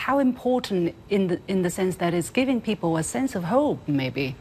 how important in the sense that it's giving people a sense of hope, maybe?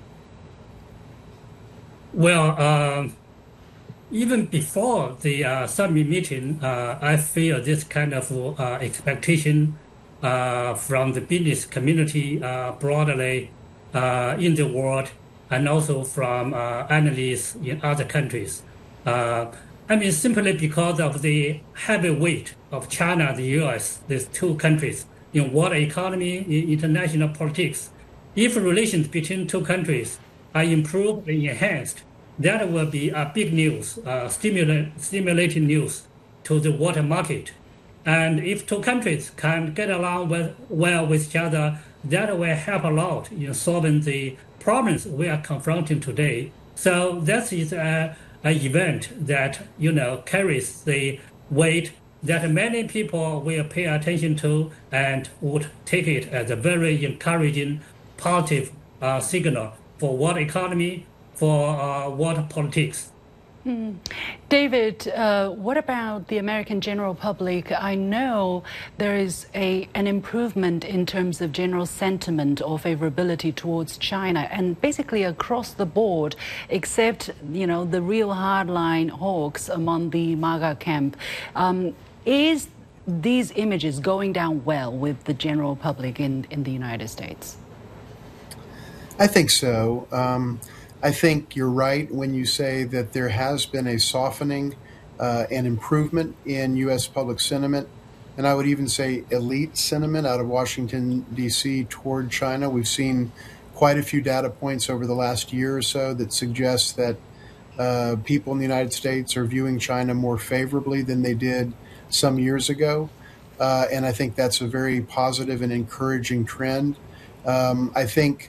Well, even before the summit meeting, I feel this kind of expectation from the business community broadly in the world, and also from analysts in other countries. Uh, I mean, simply because of the heavy weight of China and the US, these two countries, in world economy, in international politics. If relations between two countries are improved and enhanced, that will be a big news, stimulating news to the water market. And if two countries can get along well with each other, that will help a lot in solving the problems we are confronting today. So that is an event that carries the weight that many people will pay attention to and would take it as a very encouraging, positive signal for world economy, for world politics. David, what about the American general public? I know there is an improvement in terms of general sentiment or favorability towards China, and basically across the board, except the real hardline hawks among the MAGA camp. Is these images going down well with the general public in the United States? I think so. I think you're right when you say that there has been a softening and improvement in U.S. public sentiment, and I would even say elite sentiment out of Washington, D.C. toward China. We've seen quite a few data points over the last year or so that suggest that people in the United States are viewing China more favorably than they did some years ago, and I think that's a very positive and encouraging trend. I think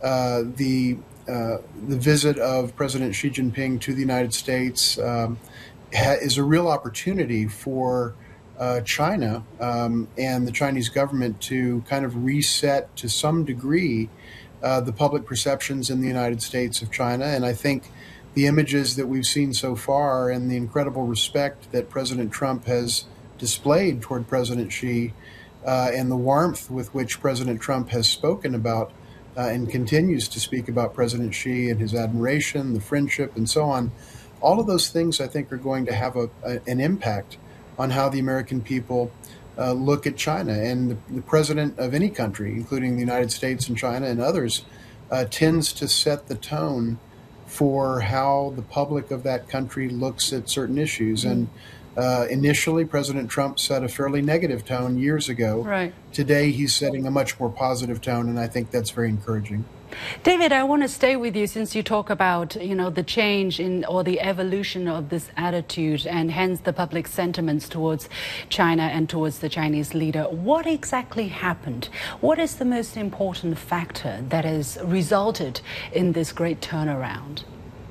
the visit of President Xi Jinping to the United States is a real opportunity for China and the Chinese government to kind of reset to some degree the public perceptions in the United States of China. And I think the images that we've seen so far and the incredible respect that President Trump has displayed toward President Xi and the warmth with which President Trump has spoken about and continues to speak about President Xi and his admiration, the friendship, and so on. All of those things, I think, are going to have an impact on how the American people look at China. And the president of any country, including the United States and China and others, tends to set the tone for how the public of that country looks at certain issues. And initially, President Trump set a fairly negative tone years ago. Right. Today, he's setting a much more positive tone, and I think that's very encouraging. David, I want to stay with you since you talk about, the change in or the evolution of this attitude and hence the public sentiments towards China and towards the Chinese leader. What exactly happened? What is the most important factor that has resulted in this great turnaround?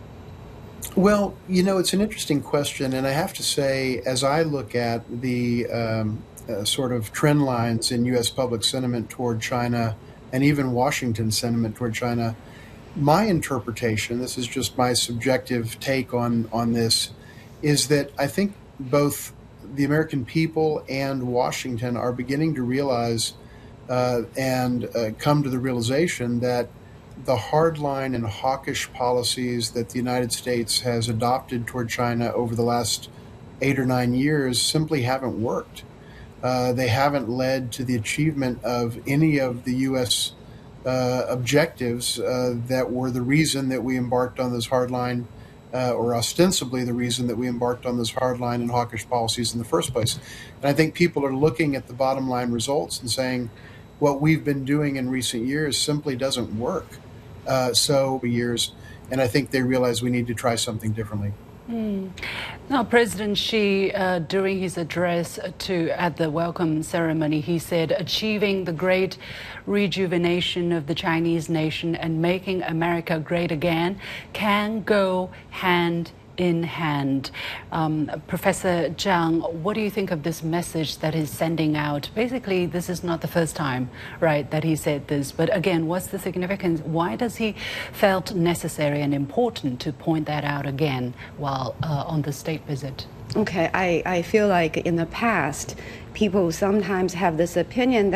Well, it's an interesting question, and I have to say, as I look at the sort of trend lines in U.S. public sentiment toward China and even Washington sentiment toward China, my interpretation, this is just my subjective take on this, is that I think both the American people and Washington are beginning to realize and come to the realization that the hardline and hawkish policies that the United States has adopted toward China over the last 8 or 9 years simply haven't worked. They haven't led to the achievement of any of the U.S. Objectives that were the reason that we embarked on those hardline, or ostensibly the reason that we embarked on those hardline and hawkish policies in the first place. And I think people are looking at the bottom line results and saying, what we've been doing in recent years simply doesn't work. Years, and I think they realize we need to try something differently. Now, President Xi, during his address at the welcome ceremony, he said, achieving the great rejuvenation of the Chinese nation and making America great again can go hand in hand. Professor Zhang, what do you think of this message that he's sending out? Basically, this is not the first time, right, that he said this. But again, what's the significance? Why does he felt necessary and important to point that out again while on the state visit? Okay, I feel like in the past, people sometimes have this opinion that